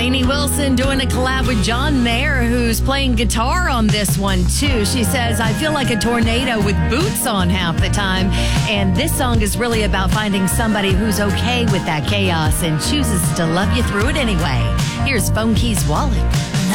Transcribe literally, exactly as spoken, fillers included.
Lainey Wilson doing a collab with John Mayer, who's playing guitar on this one, too. She says, I feel like a tornado with boots on half the time. And this song is really about finding somebody who's okay with that chaos and chooses to love you through it anyway. Here's Phone Keys Wallet.